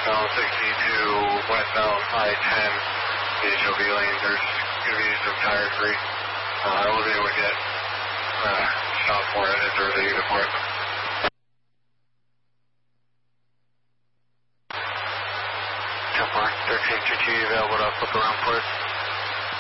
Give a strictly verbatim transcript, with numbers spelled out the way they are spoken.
northbound sixty-two, westbound I ten, the H O V lane, there's going to be some tire grease. Uh, I will be able to get uh, shot for it if there's a unit for it. ten four, thirteen two two available to flip around for it.